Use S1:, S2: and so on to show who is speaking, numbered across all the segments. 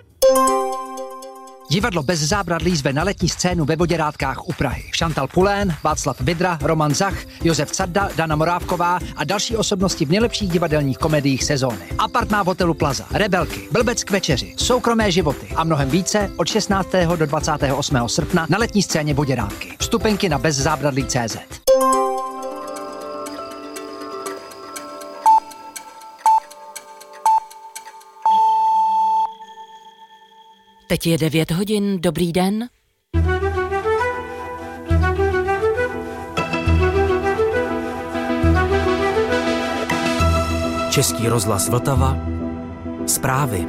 S1: Divadlo Bez zábradlí zve na letní scénu ve Voděrádkách u Prahy. Šantal Pulén, Václav Vidra, Roman Zach, Josef Cadda, Dana Morávková a další osobnosti v nejlepších divadelních komediích sezóny. Apartmá v hotelu Plaza, Rebelky, Blbec k večeři, Soukromé životy a mnohem více od 16. do 28. srpna na letní scéně Voděrádky. Vstupenky na bezzábradlí.cz.
S2: Teď je 9 hodin, dobrý den.
S3: Český rozhlas Vltava, zprávy.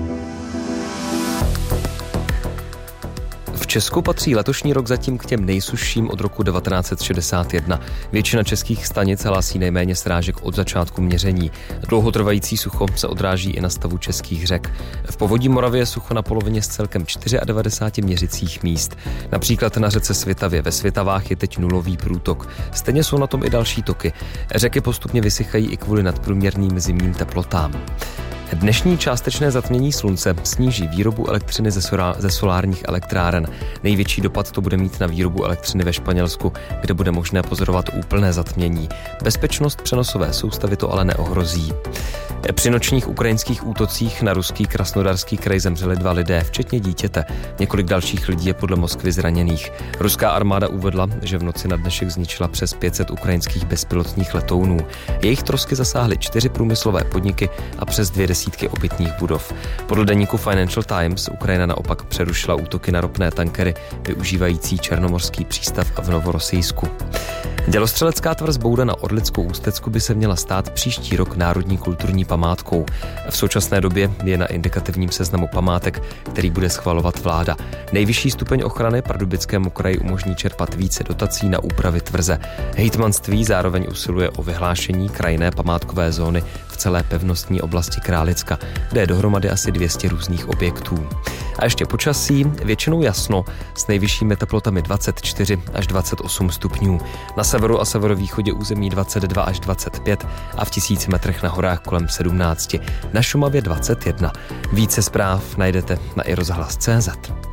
S4: V Česku patří letošní rok zatím k těm nejsušším od roku 1961. Většina českých stanic hlásí nejméně srážek od začátku měření. Dlouhotrvající sucho se odráží i na stavu českých řek. V povodí Moravy je sucho na polovině z celkem 94 měřicích míst. Například na řece Svitavě ve Svitavách je teď nulový průtok. Stejně jsou na tom i další toky. Řeky postupně vysychají i kvůli nadprůměrným zimním teplotám. Dnešní částečné zatmění slunce sníží výrobu elektřiny ze solárních elektráren. Největší dopad to bude mít na výrobu elektřiny ve Španělsku, kde bude možné pozorovat úplné zatmění. Bezpečnost přenosové soustavy to ale neohrozí. Při nočních ukrajinských útocích na ruský Krasnodarský kraj zemřeli 2 lidé, včetně dítěte. Několik dalších lidí je podle Moskvy zraněných. Ruská armáda uvedla, že v noci na dnešek zničila přes 500 ukrajinských bezpilotních letounů. Jejich trosky zasáhly 4 průmyslové podniky a přes 2 desítky obytných budov. Podle deníku Financial Times Ukrajina naopak přerušila útoky na ropné tankery využívající černomorský přístav v Novorosijsku. Dělostřelecká tvrz Bouda na Orlickou Ústecku by se měla stát příští rok národní kulturní památkou. V současné době je na indikativním seznamu památek, který bude schvalovat vláda. Nejvyšší stupeň ochrany Pardubickému kraji umožní čerpat více dotací na úpravy tvrze. Hejtmanství zároveň usiluje o vyhlášení krajinné památkové zóny v celé pevnostní oblasti Králicka, kde je dohromady asi 200 různých objektů. A ještě počasí, většinou jasno, s nejvyššími teplotami 24 až 28 stupňů. Na severu a severovýchodě území 22 až 25 a v 1000 metrech na horách kolem 17. Na Šumavě 21. Více zpráv najdete na iRozhlas.cz.